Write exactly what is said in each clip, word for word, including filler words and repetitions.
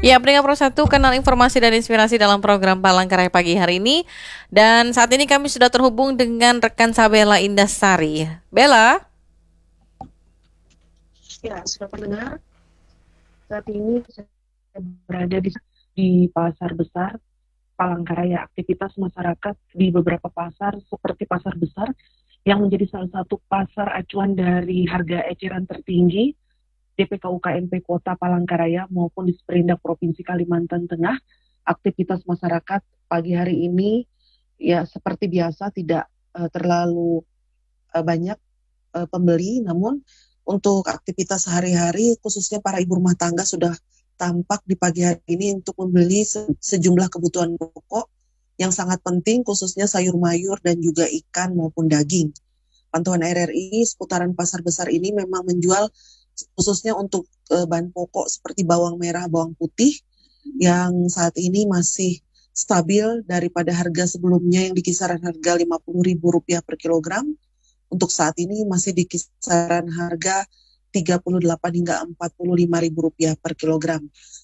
Ya, pendengar Pro satu, kenal informasi dan inspirasi dalam program Palangkaraya pagi hari ini. Dan saat ini kami sudah terhubung dengan rekan Sabella Indasari. Bella? Ya, sudah pendengar. Saat ini saya berada di, di pasar besar Palangkaraya. Aktivitas masyarakat di beberapa pasar seperti pasar besar yang menjadi salah satu pasar acuan dari harga eceran tertinggi D P K U K M P Kota Palangkaraya maupun di Sperindak Provinsi Kalimantan Tengah. Aktivitas masyarakat pagi hari ini ya seperti biasa, tidak uh, terlalu uh, banyak uh, pembeli, namun untuk aktivitas sehari-hari khususnya para ibu rumah tangga sudah tampak di pagi hari ini untuk membeli se- sejumlah kebutuhan pokok yang sangat penting, khususnya sayur mayur dan juga ikan maupun daging. Pantauan R R I seputaran pasar besar ini memang menjual khususnya untuk e, bahan pokok seperti bawang merah, bawang putih yang saat ini masih stabil daripada harga sebelumnya yang di kisaran harga lima puluh ribu rupiah per kilogram. Untuk saat ini masih di kisaran harga tiga puluh delapan hingga empat puluh lima ribu rupiah per kilogram.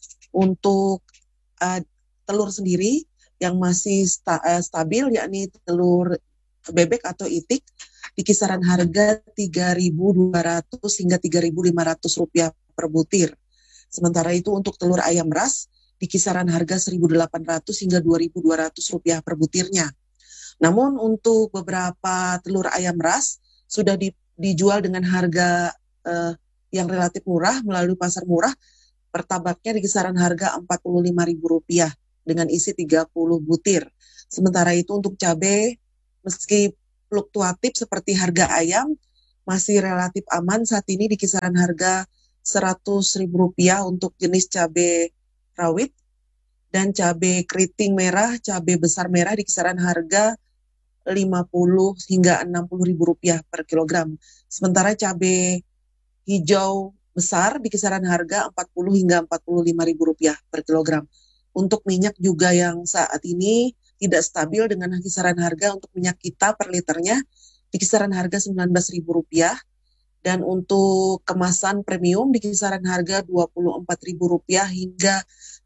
Untuk uh, telur sendiri yang masih sta- uh, stabil yakni telur bebek atau itik di kisaran harga tiga ribu dua ratus hingga tiga ribu lima ratus rupiah per butir. Sementara itu untuk telur ayam ras di kisaran harga seribu delapan ratus hingga dua ribu dua ratus rupiah per butirnya. Namun untuk beberapa telur ayam ras sudah di, dijual dengan harga uh, yang relatif murah melalui pasar murah. Per tabaknya di kisaran harga empat puluh lima ribu rupiah dengan isi tiga puluh butir. Sementara itu untuk cabai meski fluktuatif seperti harga ayam masih relatif aman saat ini di kisaran harga seratus ribu rupiah untuk jenis cabai rawit dan cabai keriting merah, cabai besar merah di kisaran harga lima puluh hingga enam puluh ribu rupiah per kilogram. Sementara cabai hijau besar di kisaran harga empat puluh hingga empat puluh lima ribu rupiah per kilogram. Untuk minyak juga yang saat ini tidak stabil dengan kisaran harga untuk minyak kita per liternya di kisaran harga sembilan belas ribu rupiah dan untuk kemasan premium di kisaran harga dua puluh empat ribu rupiah hingga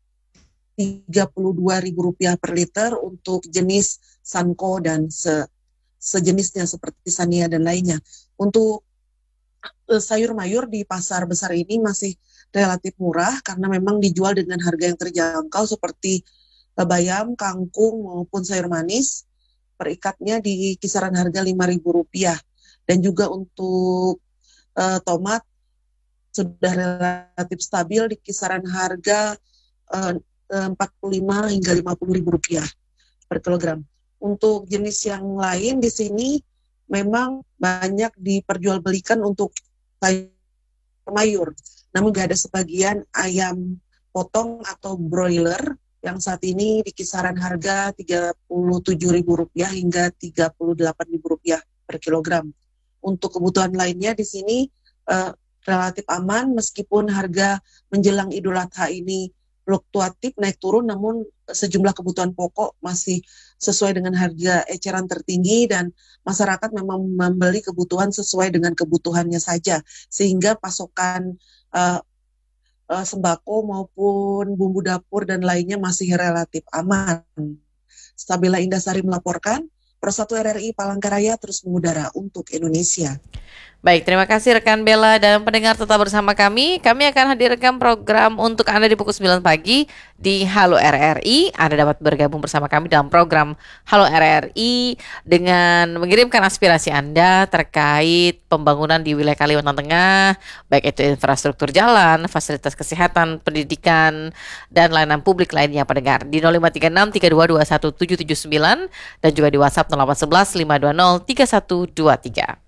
tiga puluh dua ribu rupiah per liter untuk jenis Sanko dan se- sejenisnya seperti Sania dan lainnya. Untuk uh, sayur mayur di pasar besar ini masih relatif murah karena memang dijual dengan harga yang terjangkau seperti uh, bayam, kangkung maupun sayur manis. Per ikatnya di kisaran harga lima ribu rupiah dan juga untuk uh, tomat sudah relatif stabil di kisaran harga uh, empat puluh lima hingga lima puluh ribu rupiah per kilogram. Untuk jenis yang lain di sini memang banyak diperjualbelikan untuk sayur mayur. Namun ada sebagian ayam potong atau broiler yang saat ini di kisaran harga tiga puluh tujuh ribu rupiah hingga tiga puluh delapan ribu rupiah per kilogram. Untuk kebutuhan lainnya di sini uh, relatif aman meskipun harga menjelang Idul Adha ini fluktuatif naik turun, namun sejumlah kebutuhan pokok masih sesuai dengan harga eceran tertinggi dan masyarakat memang membeli kebutuhan sesuai dengan kebutuhannya saja sehingga pasokan uh, uh, sembako maupun bumbu dapur dan lainnya masih relatif aman. Sabella Indasari melaporkan, Pro satu R R I Palangkaraya terus mengudara untuk Indonesia. Baik, terima kasih rekan Bella dan pendengar tetap bersama kami. Kami akan hadirkan program untuk Anda di pukul sembilan pagi di Halo R R I. Anda dapat bergabung bersama kami dalam program Halo R R I dengan mengirimkan aspirasi Anda terkait pembangunan di wilayah Kalimantan Tengah, baik itu infrastruktur jalan, fasilitas kesehatan, pendidikan, dan layanan publik lainnya pendengar di nol lima tiga enam tiga dua dua satu tujuh tujuh sembilan dan juga di WhatsApp nol delapan satu satu lima dua nol tiga satu dua tiga.